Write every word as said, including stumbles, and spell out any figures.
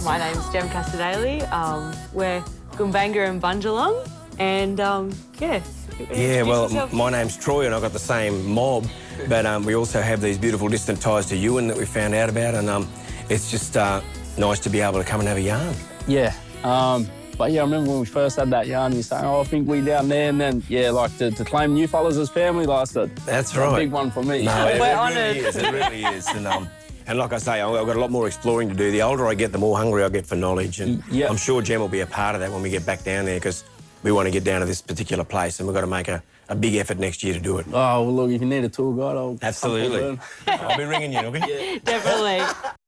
My name's Jem Casadale. Um, we're Goombanga and Bundjalung, and um, yeah. Yeah, well, yourself. my name's Troy and I've got the same mob, but um, we also have these beautiful distant ties to Ewan that we found out about, and um, it's just uh, nice to be able to come and have a yarn. Yeah, um, but yeah, I remember when we first had that yarn, you saying, oh, I think we down there, and then, yeah, like, to, to claim new fellas as family last night. That's a right. big one for me. No, it, We're it honoured. really is, it really is. And, um, and like I say, I've got a lot more exploring to do. The older I get, the more hungry I get for knowledge, and Yep. I'm sure Jem will be a part of that when we get back down there, because we want to get down to this particular place, and we've got to make a, a big effort next year to do it. Oh, well, look, if you need a tour guide, I'll... Absolutely. I'll I'll be ringing you, okay? Definitely.